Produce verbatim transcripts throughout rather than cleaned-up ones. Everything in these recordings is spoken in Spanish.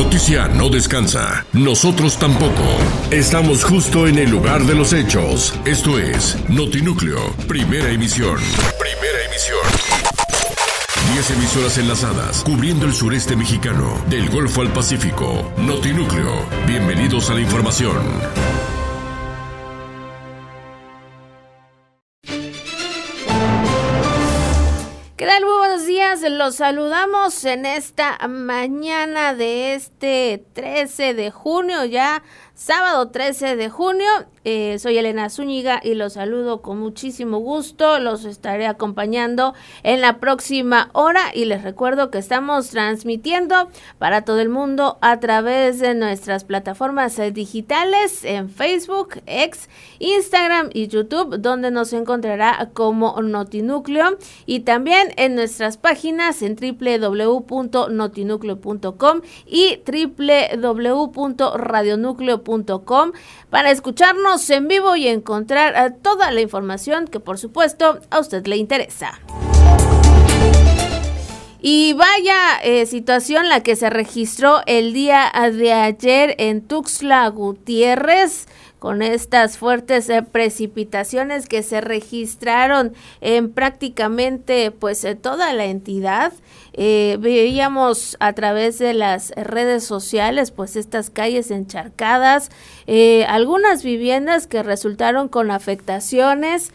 noticia no descansa. Nosotros tampoco. Estamos justo en el lugar de los hechos. Esto es Notinúcleo, primera emisión. Primera emisión. Diez emisoras enlazadas, cubriendo el sureste mexicano, del Golfo al Pacífico. Notinúcleo, bienvenidos a la información. ¿Qué tal? Muy buenos días, los saludamos en esta mañana de este trece de junio, ya sábado trece de junio. Eh, soy Elena Zúñiga y los saludo con muchísimo gusto. Los estaré acompañando en la próxima hora y les recuerdo que estamos transmitiendo para todo el mundo a través de nuestras plataformas digitales en Facebook, X, Instagram y YouTube, donde nos encontrará como Notinúcleo, y también en nuestras páginas en doble u doble u doble u punto notinúcleo punto com y doble u doble u doble u punto radionúcleo punto com para escucharnos en vivo y encontrar toda la información que por supuesto a usted le interesa. Y vaya eh, situación la que se registró el día de ayer en Tuxtla Gutiérrez, con estas fuertes eh, precipitaciones que se registraron en prácticamente pues eh, toda la entidad. Eh, veíamos a través de las redes sociales pues estas calles encharcadas, eh, algunas viviendas que resultaron con afectaciones.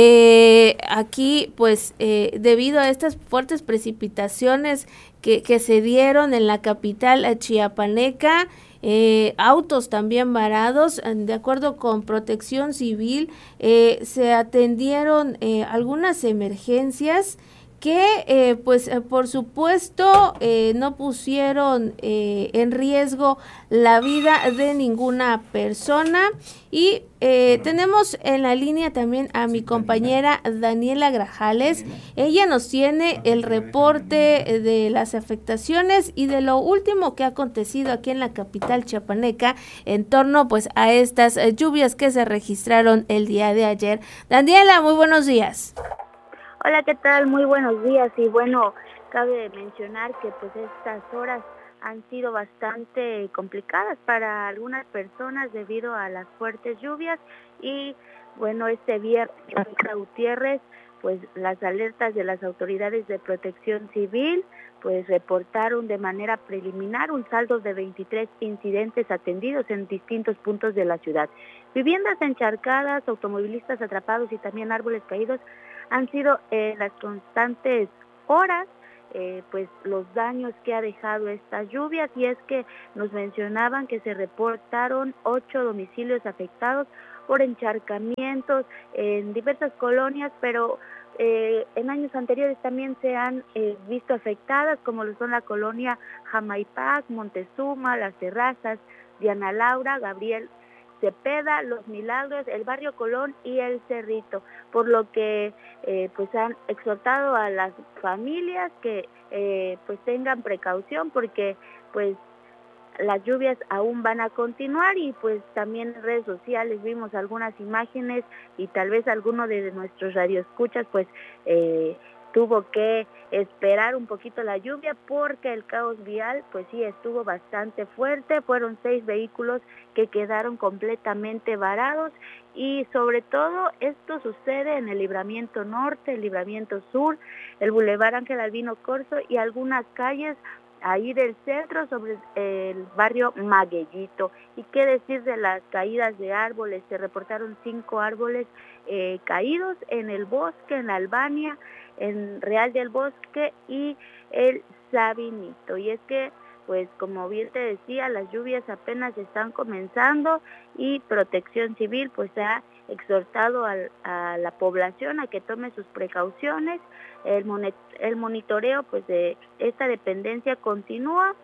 Eh, aquí pues eh, debido a estas fuertes precipitaciones que, que se dieron en la capital chiapaneca, Eh, autos también varados. De acuerdo con Protección Civil, eh, se atendieron eh, algunas emergencias que eh, pues eh, por supuesto eh, no pusieron eh, en riesgo la vida de ninguna persona. Y eh, tenemos en la línea también a mi compañera Daniela Grajales. Ella nos tiene el reporte de las afectaciones y de lo último que ha acontecido aquí en la capital chiapaneca en torno pues a estas eh, lluvias que se registraron el día de ayer. Daniela, muy buenos días. Hola, ¿qué tal? Muy buenos días. Y bueno, cabe mencionar que pues estas horas han sido bastante complicadas para algunas personas debido a las fuertes lluvias. Y bueno, este viernes en Gutiérrez, pues las alertas de las autoridades de Protección Civil pues reportaron de manera preliminar un saldo de veintitrés incidentes atendidos en distintos puntos de la ciudad. Viviendas encharcadas, automovilistas atrapados y también árboles caídos han sido eh, las constantes horas, eh, pues los daños que ha dejado estas lluvias. Y es que nos mencionaban que se reportaron ocho domicilios afectados por encharcamientos en diversas colonias, pero eh, en años anteriores también se han eh, visto afectadas, como lo son la colonia Jamaipac, Montezuma, Las Terrazas, Diana Laura, Gabriel Cepeda, Los Milagros, el barrio Colón y el Cerrito, por lo que eh, pues han exhortado a las familias que eh, pues tengan precaución, porque pues las lluvias aún van a continuar. Y pues también en redes sociales vimos algunas imágenes y tal vez alguno de nuestros radioescuchas pues eh, tuvo que esperar un poquito la lluvia porque el caos vial pues sí estuvo bastante fuerte. Fueron seis vehículos que quedaron completamente varados, y sobre todo esto sucede en el Libramiento Norte, el Libramiento Sur, el Boulevard Ángel Albino Corzo y algunas calles ahí del centro sobre el barrio Magueyito. Y qué decir de las caídas de árboles. Se reportaron cinco árboles eh, caídos en el bosque, en la Albania, en Real del Bosque y el Sabinito. Y es que pues como bien te decía, las lluvias apenas están comenzando y Protección Civil pues ha exhortado a, a la población a que tome sus precauciones. El, monet, el monitoreo pues de esta dependencia continúa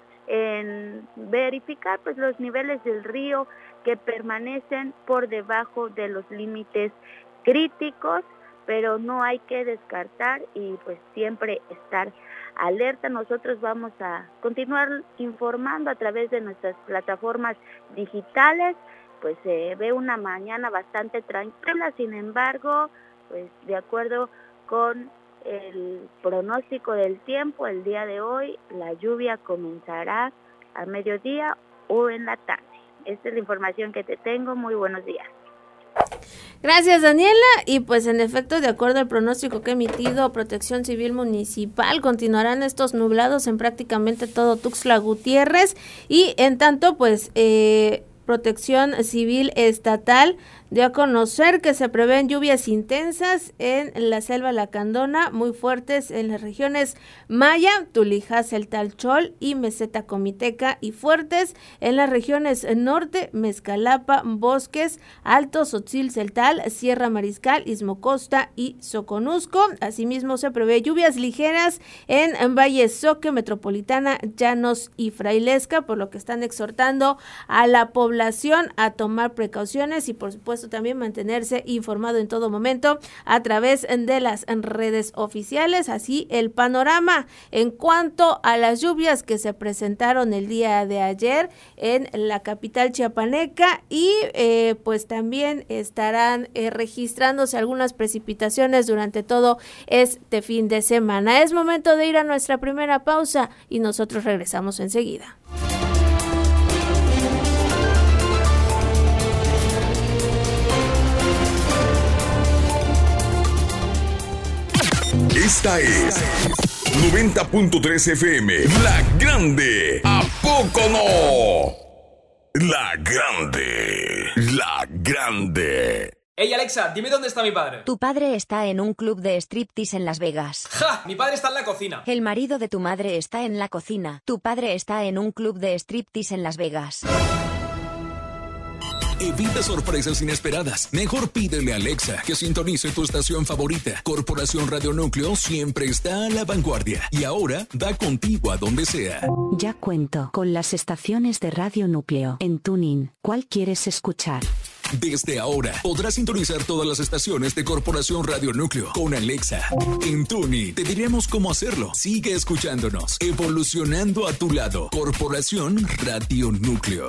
en verificar pues los niveles del río que permanecen por debajo de los límites críticos, pero no hay que descartar y pues siempre estar alerta. Nosotros vamos a continuar informando a través de nuestras plataformas digitales. Pues se ve una mañana bastante tranquila, sin embargo, pues de acuerdo con el pronóstico del tiempo, el día de hoy la lluvia comenzará a mediodía o en la tarde. Esta es la información que te tengo. Muy buenos días. Gracias, Daniela. Y pues en efecto, de acuerdo al pronóstico que ha emitido Protección Civil Municipal, continuarán estos nublados en prácticamente todo Tuxtla Gutiérrez, y en tanto pues eh, Protección Civil Estatal dio a conocer que se prevén lluvias intensas en la selva lacandona, muy fuertes en las regiones Maya, Tulijas, El Talchol y Meseta Comiteca, y fuertes en las regiones norte, Mezcalapa, Bosques, Alto, Tzotzil, Celtal, Sierra Mariscal, Istmo Costa y Soconusco. Asimismo se prevé lluvias ligeras en Valle Soque, Metropolitana, Llanos y Frailesca, por lo que están exhortando a la población a tomar precauciones y por supuesto también mantenerse informado en todo momento a través de las redes oficiales. Así el panorama en cuanto a las lluvias que se presentaron el día de ayer en la capital chiapaneca, y eh, pues también estarán eh, registrándose algunas precipitaciones durante todo este fin de semana. Es momento de ir a nuestra primera pausa y nosotros regresamos enseguida. Esta es noventa punto tres F M, La Grande. ¿A poco no? La Grande, La Grande. Ey, Alexa, dime dónde está mi padre. Tu padre está en un club de striptease en Las Vegas. ¡Ja! Mi padre está en la cocina. El marido de tu madre está en la cocina. Tu padre está en un club de striptease en Las Vegas. Evita sorpresas inesperadas. Mejor pídele a Alexa que sintonice tu estación favorita. Corporación Radio Núcleo siempre está a la vanguardia y ahora va contigo a donde sea. Ya cuento con las estaciones de Radio Núcleo en TuneIn. ¿Cuál quieres escuchar? Desde ahora podrás sintonizar todas las estaciones de Corporación Radio Núcleo con Alexa. En TuneIn te diremos cómo hacerlo. Sigue escuchándonos, evolucionando a tu lado. Corporación Radio Núcleo.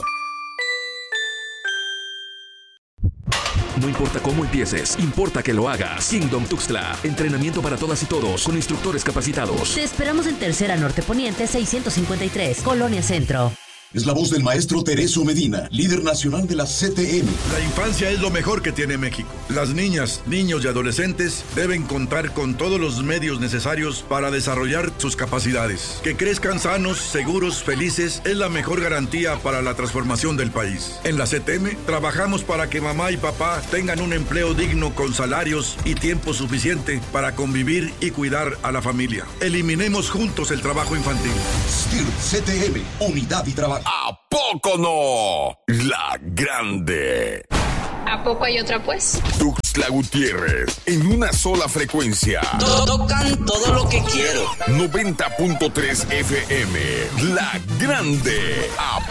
No importa cómo empieces, importa que lo hagas. Kingdom Tuxtla, entrenamiento para todas y todos, con instructores capacitados. Te esperamos en Tercera Norte Poniente seiscientos cincuenta y tres, Colonia Centro. Es la voz del maestro Teresio Medina, líder nacional de la C T M. La infancia es lo mejor que tiene México. Las niñas, niños y adolescentes deben contar con todos los medios necesarios para desarrollar sus capacidades. Que crezcan sanos, seguros, felices es la mejor garantía para la transformación del país. En la C T M trabajamos para que mamá y papá tengan un empleo digno con salarios y tiempo suficiente para convivir y cuidar a la familia. Eliminemos juntos el trabajo infantil. S T I R C T M, unidad y trabajo. ¿A poco no? La Grande. ¿A poco hay otra pues? Tuxtla Gutiérrez, en una sola frecuencia. Tocan todo lo que quiero. noventa punto tres F M, La Grande. ¿A